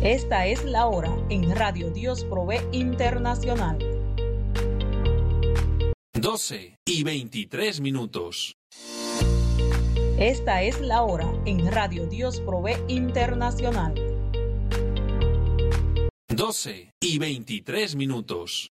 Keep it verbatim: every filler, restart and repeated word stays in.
Esta es la hora en Radio Dios Provee Internacional. doce y veintitrés minutos. Esta es la hora en Radio Dios Provee Internacional. doce y veintitrés minutos.